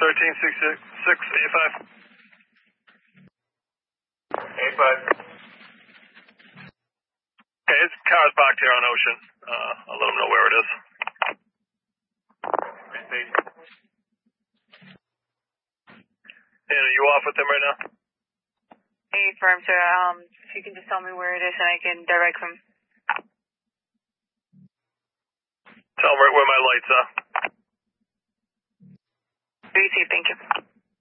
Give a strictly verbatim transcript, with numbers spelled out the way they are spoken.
thirteen six six eight five. eight five. Okay, his car's parked here on Ocean. Uh, I'll let him know where it is. And are you off with him right now? Hey, firm, sir. Um, if you can just tell me where it is and I can direct him. Tell him right where my lights are. Be safe, thank you.